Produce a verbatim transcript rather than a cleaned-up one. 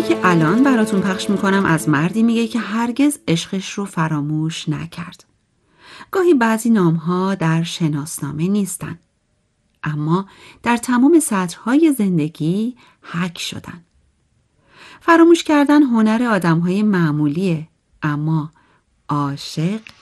که الان براتون پخش میکنم از مردی میگه که هرگز عشقش رو فراموش نکرد. گاهی بعضی نامها در شناسنامه نیستن، اما در تمام سطرهای زندگی حک شدن. فراموش کردن هنر آدمهای معمولیه، اما عاشق